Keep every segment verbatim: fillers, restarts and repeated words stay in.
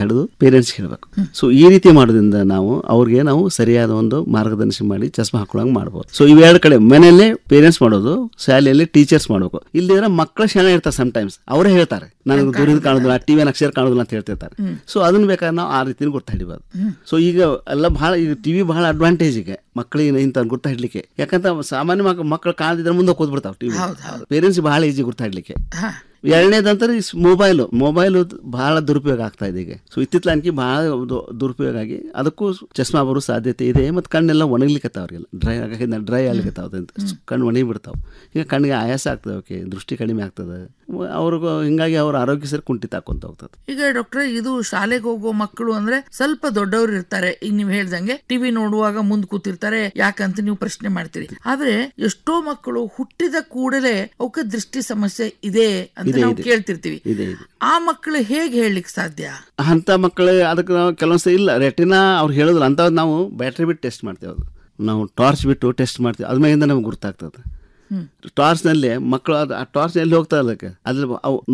ಹಿಡಿದು ಪೇರೆಂಟ್ಸ್ ಹೇಳ್ಬೇಕು. ಸೊ ಈ ರೀತಿ ಮಾಡೋದ್ರಿಂದ ನಾವು ಅವ್ರಿಗೆ ನಾವು ಸರಿಯಾದ ಒಂದು ಮಾರ್ಗದರ್ಶನ ಮಾಡಿ ಚಸ್ಮಾ ಹಾಕೊಳ್ಳಂಗ್ ಮಾಡ್ಬೋದು. ಸೊ ಇವೆರಡು ಕಡೆ ಮನೆಯಲ್ಲೇ ಪೇರೆಂಟ್ಸ್ ಮಾಡೋದು, ಶಾಲೆಯಲ್ಲಿ ಟೀಚರ್ಸ್ ಮಾಡಬೇಕು. ಇಲ್ಲಿದ್ರೆ ಮಕ್ಕಳ ಶಾಲೆ ಇರ್ತಾರೆ, ಸಮ್ ಟೈಮ್ಸ್ ಅವರೇ ಹೇಳ್ತಾರೆ ನನಗೆ ದೂರದ ಕಾಣೋದಿಲ್ಲ, ಟಿವಿ ಅಕ್ಷರ ಕಾಣೋದಿಲ್ಲ ಅಂತ ಹೇಳ್ತಿರ್ತಾರೆ. ಸೊ ಅದನ್ನ ಬೇಕಾದ್ರೆ ನಾವು ಆ ರೀತಿ ಗುರ್ತ ಹಿಡಿಬೋದು. ಸೊ ಈಗ ಎಲ್ಲ ಬಹಳ ಈಗ ಟಿವಿ ಬಹಳ ಅಡ್ವಾಂಟೇಜ್ ಈಗ ಮಕ್ಕಳಿಗೆ ಇಂತ ಗುರ್ತ ಹಿಡ್ಲಿಕ್ಕೆ. ಯಾಕಂತ ಸಾಮಾನ್ಯ ಮಕ್ಕಳು ಮಕ್ಕಳು ಕಾಣದಿದ್ರೆ ಮುಂದೆ ಕೂತ್ಬಿಡ್ತಾವ ಟಿವಿ. ಪೇರೆಂಟ್ಸ್ ಬಹಳ ಈಜಿ ಗುರ್ತ ಹಿಡ್ಲಿಕ್ಕೆ. ಎರಡನೇದಂತಾರೆ ಮೊಬೈಲು ಮೊಬೈಲ್ ಬಹಳ ದುರುಪಯೋಗ ಆಗ್ತಾ ಇದೆ ಈಗ. ಸೊ ಇತ್ತಿತ್ತಲಾಗಿ ಬಹಳ ದುರುಪಯೋಗ ಆಗಿ ಅದಕ್ಕೂ ಚಸ್ಮಾ ಬರೋ ಸಾಧ್ಯತೆ ಇದೆ. ಮತ್ತು ಕಣ್ಣೆಲ್ಲ ಒಣಗ್ಲಿಕ್ಕತ್ತಾವ ಅವ್ರಿಗೆಲ್ಲ, ಡ್ರೈ ಆಗ ಡ್ರೈ ಆಗ್ಲಿಕ್ಕತ್ತಾವ, ಕಣ್ಣು ಒಣಗಿ ಬಿಡ್ತಾವ. ಈಗ ಕಣ್ಣಿಗೆ ಆಯಾಸ ಆಗ್ತದೆ, ಅವಕ್ಕೆ ದೃಷ್ಟಿ ಕಡಿಮೆ ಆಗ್ತದೆ, ಅವ್ರಿಗೂ ಹಿಂಗಾಗಿ ಅವ್ರ ಆರೋಗ್ಯ ಸರಿ ಕುಂಠಿತ ಹಾಕೊಂತ ಹೋಗ್ತದೆ. ಈಗ ಡಾಕ್ಟ್ರೆ, ಇದು ಶಾಲೆಗೆ ಹೋಗೋ ಮಕ್ಕಳು ಅಂದ್ರೆ ಸ್ವಲ್ಪ ದೊಡ್ಡವರು ಇರ್ತಾರೆ. ಈಗ ನೀವು ಹೇಳ್ದಂಗೆ ಟಿವಿ ನೋಡುವಾಗ ಮುಂದ್ ಕೂತಿರ್ತಾರೆ, ಯಾಕಂತ ನೀವು ಪ್ರಶ್ನೆ ಮಾಡ್ತೀರಿ. ಆದ್ರೆ ಎಷ್ಟೋ ಮಕ್ಕಳು ಹುಟ್ಟಿದ ಕೂಡಲೇ ಅವಕ್ಕೆ ದೃಷ್ಟಿ ಸಮಸ್ಯೆ ಇದೆ ಅಂತ ನಾವು ಕೇಳ್ತಿರ್ತೀವಿ. ಆ ಮಕ್ಕಳು ಹೇಗೆ ಹೇಳಲಿಕ್ಕೆ ಸಾಧ್ಯ? ಅಂತ ಮಕ್ಕಳು ಅದಕ್ಕೆ ನಾವು ಕೆಲವೊಂದ್ಸರಿ ಇಲ್ಲ ರೆಟಿನಾ ಅವ್ರು ಹೇಳೋದಿಲ್ಲ ಅಂತ ನಾವು ಬ್ಯಾಟ್ರಿ ಬಿಟ್ಟು ಟೆಸ್ಟ್ ಮಾಡ್ತೇವೆ. ಅದು ನಾವು ಟಾರ್ಚ್ ಬಿಟ್ಟು ಟೆಸ್ಟ್ ಮಾಡ್ತೀವಿ, ಅದ್ರ ಮೇಲಿಂದ ನಮ್ಗೆ ಗುರ್ತಾಗ್ತದೆ. ಟಾರ್ಚ್ ನಲ್ಲಿ ಮಕ್ಕಳು ಆ ಟಾರ್ಚ್ ಎಲ್ಲಿ ಹೋಗ್ತಾ ಅದಕ್ಕೆ ಅದ್ರ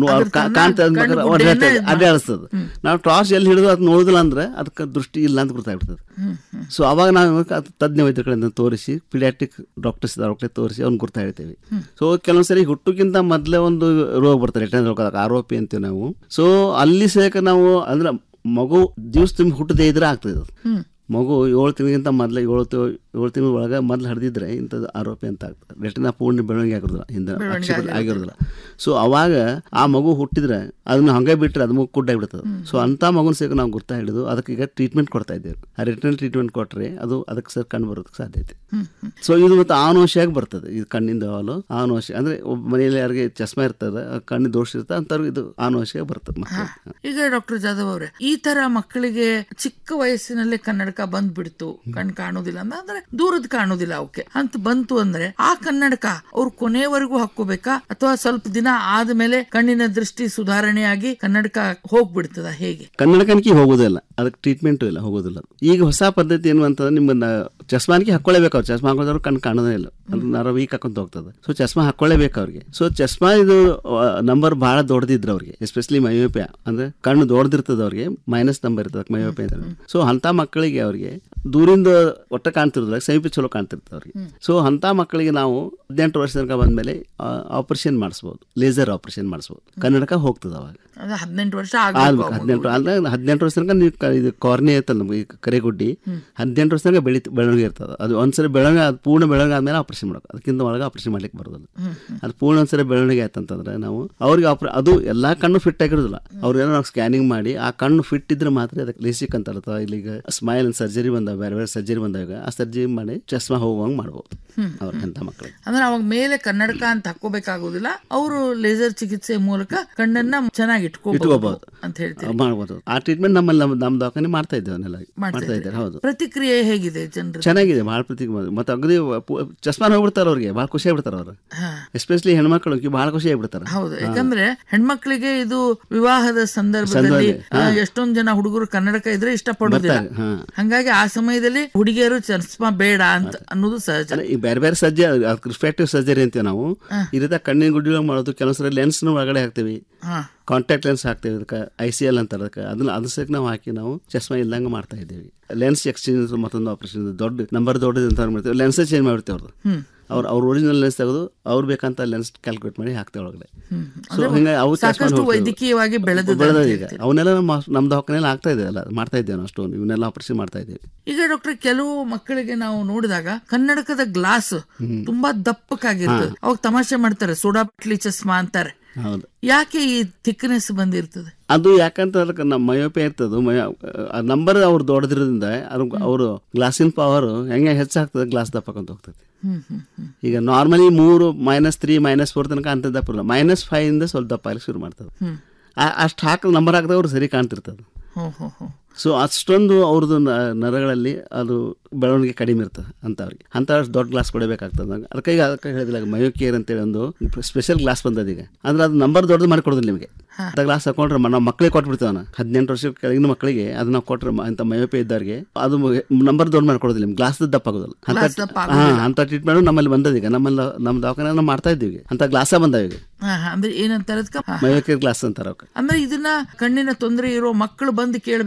ಅಡ್ಡಾಡಿಸ್ತದೆ. ನಾವು ಟಾರ್ಚ್ ಎಲ್ಲಿ ಹಿಡಿದು ಅದು ನೋಡುದಿಲ್ಲ ಅಂದ್ರೆ ಅದಕ್ಕೆ ದೃಷ್ಟಿ ಇಲ್ಲ ಅಂತ ಗೊತ್ತಾಗ್ಬಿಡ್ತದೆ. ಸೊ ಅವಾಗ ನಾವು ತಜ್ಞ ವೈದ್ಯರ ಕಡೆಯಿಂದ ತೋರಿಸಿ, ಪಿಡಿಯಾಟ್ರಿಕ್ ಡಾಕ್ಟರ್ಸ್ ಅವ್ರ ತೋರಿಸಿ ಅವ್ನ ಗುರ್ತಾ ಹೇಳ್ತೇವೆ. ಸೊ ಕೆಲವೊಂದ್ಸರಿ ಹುಟ್ಟುಕ್ಕಿಂತ ಮೊದಲೇ ಒಂದು ರೋಗ ಬರ್ತದೆ, ರೆಟಿನಾ ರೋಗ, ಆರೋಪಿ ಅಂತೀವಿ ನಾವು. ಸೊ ಅಲ್ಲಿ ಸೇಕ ನಾವು ಅಂದ್ರೆ ಮಗು ದಿವಸ ತುಂಬಿ ಹುಟ್ಟದೇ ಇದ್ರೆ ಆಗ್ತದೆ. ಮಗು ಏಳು ತಿಂಗಳಿಗಿಂತ ಮೊದಲೇ ಏಳು ಏಳು ತಿಂಗಳ ಒಳಗೆ ಮೊದಲು ಹರಿದಿದ್ರೆ ಇಂಥದ್ದು ಆರೋಪಿ ಅಂತ ಆಗ್ತದೆ. ರೆಟಿನಾ ಪೂರ್ಣ ಬೆಳವಣಿಗೆ ಆಗಿರೋದಿಲ್ಲ, ಹಿಂದೆ ಆಗಿರೋದಿಲ್ಲ. ಸೊ ಅವಾಗ ಆ ಮಗು ಹುಟ್ಟಿದ್ರೆ ಅದನ್ನ ಹಂಗೆ ಬಿಟ್ಟರೆ ಅದು ಮಗು ಕುಡ್ಡಾಗಿಬಿಡ್ತದೆ. ಸೊ ಅಂಥ ಮಗುನ ಸೇಕ ನಾವು ಗುರ್ತಾ ಹಿಡಿದು ಅದಕ್ಕೆ ಈಗ ಟ್ರೀಟ್ಮೆಂಟ್ ಕೊಡ್ತಾ ಇದ್ದೇವೆ. ಆ ರೆಟಿನಲ್ ಟ್ರೀಟ್ಮೆಂಟ್ ಕೊಟ್ಟರೆ ಅದು ಅದಕ್ಕೆ ಸರ್ ಕಣ್ಣು ಬರೋದಕ್ಕೆ ಸಾಧ್ಯತೆ. ಸೊ ಇದು ಮತ್ತು ಆನುವಂಶಿಯಾಗಿ ಬರ್ತದೆ. ಇದು ಕಣ್ಣಿಂದ ಹಾಲು ಆನುವಂಶ ಅಂದ್ರೆ ಒಬ್ಬ ಮನೆಯಲ್ಲಿ ಯಾರಿಗೆ ಚಸ್ಮಾ ಇರ್ತದೆ, ಕಣ್ಣು ದೋಷ ಇರ್ತದೆ ಅಂಥವ್ರಿಗೆ ಇದು ಆನುವಂಶಿಯಾಗಿ ಬರ್ತದೆ. ಈಗ ಡಾಕ್ಟರ್ ಜಾಧವ್ ಅವರೇ, ಈ ತರ ಮಕ್ಕಳಿಗೆ ಚಿಕ್ಕ ವಯಸ್ಸಿನಲ್ಲೇ ಕನ್ನಡಕ ಬಂದ್ಬಿಡ್ತು, ಕಣ್ ಕಾಣೋದಿಲ್ಲ ಅಂದ್ರೆ ದೂರದ ಕಾಣೋದಿಲ್ಲ ಅವಕ್ಕೆ ಅಂತ ಬಂತು ಅಂದ್ರೆ ಆ ಕನ್ನಡಕ ಅವ್ರು ಕೊನೆವರೆಗೂ ಹಾಕೋಬೇಕಾ, ಅಥವಾ ಸ್ವಲ್ಪ ದಿನ ಆದ್ಮೇಲೆ ಕಣ್ಣಿನ ದೃಷ್ಟಿ ಸುಧಾರಣೆಯಾಗಿ ಕನ್ನಡಕ ಹೋಗ್ಬಿಡ್ತದ? ಹೇಗೆ? ಕನ್ನಡಕನಿಗೆ ಹೋಗೋದಿಲ್ಲ, ಅದಕ್ಕೆ ಟ್ರೀಟ್ಮೆಂಟ್ ಇಲ್ಲ, ಹೋಗೋದಿಲ್ಲ. ಈಗ ಹೊಸ ಪದ್ಧತಿ ಏನು ಅಂತಂದ್ರೆ ನಿಮ್ಮನ್ನ ಚಸ್ಮಾನಿಗೆ ಹಾಕೊಳ್ಳೇಬೇಕು. ಅವ್ರು ಚಸ್ಮಾ ಹಾಕೋದವ್ರು ಕಣ್ಣು ಕಾಣೋದೇ ಇಲ್ಲ, ಅದು ನರ ವೀಕ್ ಹಾಕೊಂತ ಹೋಗ್ತದೆ. ಸೊ ಚಸ್ಮಾ ಹಾಕೊಳ್ಳೇಬೇಕು ಅವ್ರಿಗೆ. ಸೊ ಚಸ್ಮಾ ಇದು ನಂಬರ್ ಬಹಳ ದೊಡ್ಡದಿದ್ರೆ ಅವ್ರಿಗೆ, ಎಸ್ಪೆಷಲಿ ಮಯೋಪಿಯಾ ಅಂದ್ರೆ ಕಣ್ಣು ದೊಡ್ಡದಿರ್ತದೆ ಅವ್ರಿಗೆ, ಮೈನಸ್ ನಂಬರ್ ಇರ್ತದೆ ಮಯೋಪಿಯಾ ಅಂತ. ಸೊ ಅಂತ ಮಕ್ಕಳಿಗೆ ಅವ್ರಿಗೆ ದೂರಿಂದ ಒಟ್ಟ ಕಾಣ್ತಿರೋದ್ರಾಗ ಸಮೀಪ ಚಲೋ ಕಾಣ್ತಿರ್ತದೆ ಅವ್ರಿಗೆ. ಸೊ ಅಂತ ಮಕ್ಕಳಿಗೆ ನಾವು ಹದಿನೆಂಟು ವರ್ಷ ತನಕ ಬಂದ್ಮೇಲೆ ಆಪರೇಷನ್ ಮಾಡಿಸ್ಬೋದು, ಲೇಸರ್ ಆಪರೇಷನ್ ಮಾಡಿಸ್ಬೋದು. ಕನ್ನಡಕ ಹೋಗ್ತದೆ ಅವಾಗ. ಹದಿನೆಂಟು ವರ್ಷ ಹದಿನೆಂಟು ಅಂದ್ರೆ ಹದಿನೆಂಟು ವರ್ಷ ತನಕ ನೀವು ಇದು ಕಾರ್ನಿ ಐತಲ್ಲ ನಮ್ಗೆ ಕರೆಗುಡ್ಡಿ, ಹದಿನೆಂಟು ವರ್ಷ ತನಕ ಬೆಳಿ ಬೆಳವಣಿಗೆ ಇರ್ತದೆ. ಅದು ಒಂದ್ಸರಿ ಬೆಳವಣಿಗೆ ಅದು ಪೂರ್ಣ ಬೆಳವಣಿಗೆ ಆದ್ಮೇಲೆ ಆಪರೇಷನ್ ಮಾಡೋದು, ಅದಕ್ಕಿಂತ ಒಳಗೆ ಆಪರೇಷನ್ ಮಾಡ್ಲಿಕ್ಕೆ ಬರೋದಿಲ್ಲ. ಅದು ಪೂರ್ಣ ಒಂದ್ಸರಿ ಬೆಳವಣಿಗೆ ಆಯ್ತಂತಂದ್ರೆ ನಾವು ಅವ್ರಿಗೆ ಆಪ್ರ ಅದು ಎಲ್ಲಾ ಕಣ್ಣು ಫಿಟ್ ಆಗಿರೋದಿಲ್ಲ. ಅವ್ರೇನೋ ನಾವು ಸ್ಕ್ಯಾನಿಂಗ್ ಮಾಡಿ ಆ ಕಣ್ಣು ಫಿಟ್ ಇದ್ರೆ ಮಾತ್ರ ಅದಕ್ಕೆ ಲೇಸಿಕ್ ಅಂತ ಇರ್ತದೆ. ಇಲ್ಲಿಗ ಸ್ಮೈಲ್ ಸರ್ಜರಿ ಬಂದಾಗ ಬೇರೆ ಬೇರೆ ಸರ್ಜರಿ ಬಂದಾಗ ಆ ಸರ್ಜರಿ ಮಾಡಿ ಚಸ್ಮಾ ಹೋಗುವಂಗ್ ಮಾಡ್ಬೋದು ಅವ್ರಂತ ಮಕ್ಕಳಿಗೆ. ಅಂದ್ರೆ ಅವಾಗ ಮೇಲೆ ಕನ್ನಡಕ ಅಂತ ಹಾಕೋಬೇಕಾಗುದಿಲ್ಲ, ಅವರು ಲೇಸರ್ ಚಿಕಿತ್ಸೆ ಮೂಲಕ ಕಣ್ಣನ್ನ ಚೆನ್ನಾಗಿ ಇಟ್ಕೋಬಹುದು ಅಂತ ಹೇಳ್ತೀವಿ, ಮಾಡ್ಬೋದು. ಆ ಟ್ರೀಟ್ಮೆಂಟ್ ನಮ್ಮಲ್ಲಿ ನಮ್ಮ ದವಾಖಾನೆ ಮಾಡ್ತಾ ಇದ್ದೇವೆ, ಮಾಡ್ತಾ ಇದ್ದಾರೆ. ಹೌದು. ಪ್ರತಿಕ್ರಿಯೆ ಹೇಗಿದೆ ಜನರು? ಚೆನ್ನಾಗಿದೆ, ಬಹಳ ಪ್ರತಿಕ್ರಿಯೆ. ಮತ್ತೆ ಅಗದಿ ಚಸ್ಮಾ ಹೋಗ್ಬಿಡ್ತಾರೆ ಅವ್ರಿಗೆ, ಬಹಳ ಖುಷಿ ಆಗ್ಬಿಡ್ತಾರೆ ಅವ್ರು, ಎಸ್ಪೆಷಲಿ ಹೆಣ್ಮಕ್ಳು ಬಹಳ ಖುಷಿ ಆಗ್ಬಿಡ್ತಾರೆ. ಹೌದು, ಯಾಕಂದ್ರೆ ಹೆಣ್ಮಕ್ಳಿಗೆ ಇದು ವಿವಾಹದ ಸಂದರ್ಭದಲ್ಲಿ ಎಷ್ಟೊಂದು ಜನ ಹುಡುಗರು ಕನ್ನಡಕ ಇದ್ರೆ ಇಷ್ಟಪಡೋದಿಲ್ಲ. ಹಂಗಾಗಿ ಆ ಸಮಯದಲ್ಲಿ ಹುಡುಗಿಯರು ಚಸ್ಮಾ ಬೇಡ ಅಂತ ಅನ್ನೋದು ಸಹಜ. ಈ ಬೇರೆ ಬೇರೆ ಸರ್ಜರಿ, ರಿಫ್ರಾಕ್ಟಿವ್ ಸರ್ಜರಿ ಅಂತೀವಿ ನಾವು. ಈ ರೀತಿ ಕಣ್ಣಿನ ಗುಡ್ಡಿ ಮಾಡೋದು, ಕೆಲವೊಂದ್ಸರಿ ಲೆನ್ಸ್ ಒಳಗಡೆ ಹಾಕ್ತೀವಿ, ಕಾಂಟ್ಯಾಕ್ಟ್ ಲೆನ್ಸ್ ಹಾಕ್ತೇವೆ, ಅದಕ್ಕೆ ಐ ಸಿ ಎಲ್ ಅಂತ ಅದಕ್ಕೆ ಅದನ್ನ ಅದ್ರ ಸಹ ನಾವು ಹಾಕಿ ನಾವು ಚಸ್ಮಾ ಇಲ್ಲಂಗೆ ಮಾಡ್ತಾ ಇದ್ದೀವಿ. ಲೆನ್ಸ್ ಎಕ್ಸ್ಚೇಂಜ್ ಮತ್ತೊಂದು ಆಪರೇಷನ್, ದೊಡ್ಡ ನಂಬರ್ ದೊಡ್ಡದು ಅಂತ ಮಾಡ್ತೇವೆ, ಲೆನ್ಸ್ ಚೇಂಜ್ ಮಾಡ್ತೇವೆ ಅವ್ರದ್ದು. ಅವ್ರು ಅವ್ರ ಒರಿಜಿನಲ್ ಲೆನ್ಸ್ ತೆಗೆದು ಅವ್ರು ಬೇಕಂತ ಲೆನ್ಸ್ ಕ್ಯಾಲ್ಕುಲೇಟ್ ಮಾಡಿ ಹಾಕ್ತೇವೆ ಒಳಗಡೆ. ಸೊ ಹಿಂಗಾಗಿ ಅವು ವೈದ್ಯಕೀಯವಾಗಿ ಬೆಳೆದ ಈಗ ಅವನ್ನೆಲ್ಲ ನಮ್ಮ ನಮ್ಮ ದವಾಖಾನೆಯಲ್ಲಿ ಆಗ್ತಾ ಇದೆ ಅಲ್ಲ, ಮಾಡ್ತಾ ಇದ್ದೇವೆ ಅಷ್ಟೊಂದು, ಇವನ್ನೆಲ್ಲ ಆಪರೇಷನ್ ಮಾಡ್ತಾ ಇದ್ದೇವೆ. ಈಗ ಡಾಕ್ಟರ್, ಕೆಲವು ಮಕ್ಕಳಿಗೆ ನಾವು ನೋಡಿದಾಗ ಕನ್ನಡಕದ ಗ್ಲಾಸ್ ತುಂಬಾ ದಪ್ಪಕ್ಕಾಗಿರ್ತದೆ, ಅವಾಗ ತಮಾಷೆ ಮಾಡ್ತಾರೆ, ಸೋಡಾ ಬಟ್ಲಿ ಚಸ್ಮಾ ಅಂತಾರೆ. ಹೌದು. ಯಾಕೆ ಈ ಥಿಕ್ನೆಸ್ ಬಂದಿರ್ತದೆ? ಅದು ಯಾಕಂತ ಅದಕ್ಕೆ ನಮ್ಮ ಮಯೋಪೆ ಇರ್ತದೆ, ನಂಬರ್ ಅವ್ರು ದೊಡ್ಡದ್ರಿಂದ ಅವರು ಗ್ಲಾಸಿನ ಪವರ್ ಹೆಂಗೆ ಹೆಚ್ಚಾಗ್ತದೆ, ಗ್ಲಾಸ್ ದಪ್ಪಕ್ಕಂತ ಹೋಗ್ತದೆ. ಈಗ ನಾರ್ಮಲಿ ಮೂರು ಮೈನಸ್ ತ್ರೀ ಮೈನಸ್ ಫೋರ್ ತನಕ ಅಂತ ದಪ್ಪ ಇರಲ್ಲ, ಮೈನಸ್ ಫೈವ್ ಇಂದ ಸ್ವಲ್ಪ ದಪ್ಪ ಆಗ್ಲಿಕ್ಕೆ ಶುರು ಮಾಡ್ತದೆ. ಅಷ್ಟು ಹಾಕಿ ನಂಬರ್ ಹಾಕಿದವ್ರು ಸರಿ ಕಾಣ್ತಿರ್ತದೆ. ಸೊ ಅಷ್ಟೊಂದು ಅವ್ರದ್ದು ನರಗಳಲ್ಲಿ ಅದು ಬೆಳವಣಿಗೆ ಕಡಿಮೆ ಇರ್ತದೆ ಅಂತವ್ರಿಗೆ, ಅಂತ ದೊಡ್ಡ ಗ್ಲಾಸ್ ಕೊಡಬೇಕಾಗ್ತದೆ. ಅದಕ್ಕೆ ಈಗ ಅದಕ್ಕೆ ಹೇಳಿದಿಲ್ಲ ಮಯೋಕೇರ್ ಅಂತೇಳಿ ಒಂದು ಸ್ಪೆಷಲ್ ಗ್ಲಾಸ್ ಬಂದದ ಈಗ. ಅಂದ್ರೆ ಅದು ನಂಬರ್ ದೊಡ್ಡದು ಮಾಡಿ ಕೊಡೋದಿಲ್ಲ ನಿಮಗೆ. ಅಂತ ಗ್ಲಾಸ್ ಹಾಕೊಂಡ್ರೆ ನಾವು ಮಕ್ಕಳಿಗೆ ಕೊಟ್ಬಿಡ್ತೇವೆ, ನಾವು ಹದಿನೆಂಟು ವರ್ಷ ಕೆಳಗಿನ ಮಕ್ಕಳಿಗೆ ಅದನ್ನ ನಾವು ಕೊಟ್ಟರೆ ಅಂತ ಮಯೋಪೆ ಇದ್ದವ್ರಿಗೆ ಅದು ನಂಬರ್ ದೊಡ್ಡ ಮಾಡಿ ಕೊಡೋದಿಲ್ಲ, ನಿಮ್ಗೆ ಗ್ಲಾಸ್ ದಪ್ಪ ಆಗೋದಿಲ್ಲ. ಹಾ, ಅಂತ ಟ್ರೀಟ್ಮೆಂಟ್ ನಮ್ಮಲ್ಲಿ ಬಂದದ ಈಗ, ನಮ್ಮಲ್ಲಿ ನಮ್ಮ ದವಾಖಾನೆ ನಾವು ಮಾಡ್ತಾ ಇದ್ದೀವಿ. ಅಂತ ಗ್ಲಾಸ ಬಂದಾವ ಈಗ. ಅಂದ್ರೆ ಏನಂತಾರ, ಮಯೋಕೇರ್ ಗ್ಲಾಸ್ ಅಂತಾರ. ಅಂದ್ರೆ ಇದನ್ನ ಕಣ್ಣಿನ ತೊಂದರೆ ಇರೋ ಮಕ್ಕಳು ಬಂದು ಕೇಳ